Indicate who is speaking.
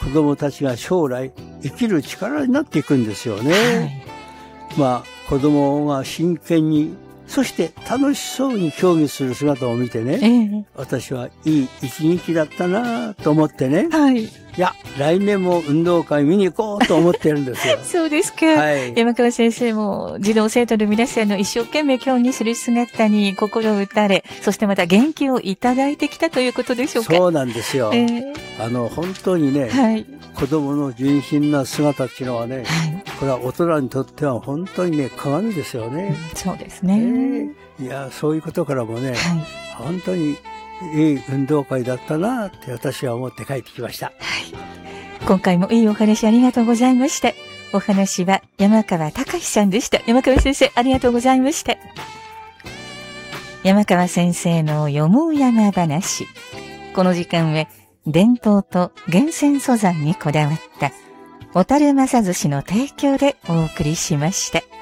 Speaker 1: 子供たちが将来生きる力になっていくんですよね。まあ子供が真剣にそして楽しそうに競技する姿を見てね、私はいい一日だったなと思ってね、いや来年も運動会見に行こうと思ってるんですよ。
Speaker 2: そうですか、山川先生も児童生徒の皆さんの一生懸命競技する姿に心を打たれ、そしてまた元気をいただいてきたということでしょうか。
Speaker 1: そうなんですよ。本当にね、子供の純真な姿っていうのはね、これは大人にとっては本当にね鏡ですよね。
Speaker 2: そうですね。
Speaker 1: いやそういうことからもね、本当にいい運動会だったなって私は思って帰ってきました。
Speaker 2: 今回もいいお話ありがとうございました。お話は山川隆さんでした。山川先生ありがとうございました。山川先生のよも山話。この時間は伝統と厳選素材にこだわった小樽正寿司の提供でお送りしました。